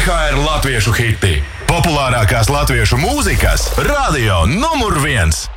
DHR latviešu hiti. Populārākās latviešu mūzikas radio numur 1.